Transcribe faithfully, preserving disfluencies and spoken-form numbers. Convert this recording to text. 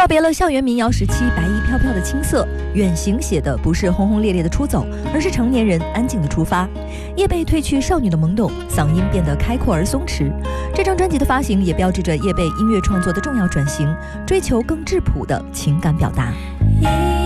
告别了校园民谣时期白衣飘飘的青涩，远行写的不是轰轰烈烈的出走，而是成年人安静的出发。叶蓓褪去少女的懵懂，嗓音变得开阔而松弛。这张专辑的发行也标志着叶蓓音乐创作的重要转型，追求更质朴的情感表达。